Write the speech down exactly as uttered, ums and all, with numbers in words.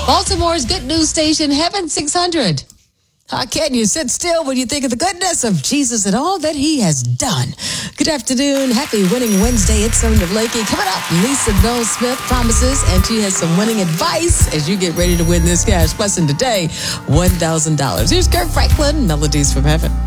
Baltimore's good news station, Heaven six hundred. How can you sit still when you think of the goodness of Jesus and all that he has done? Good afternoon. Happy Winning Wednesday. It's Sonia Blakey. Coming up, Lisa Bell Smith promises, and she has some winning advice as you get ready to win this cash blessing today, one thousand dollars. Here's Kirk Franklin, Melodies from Heaven.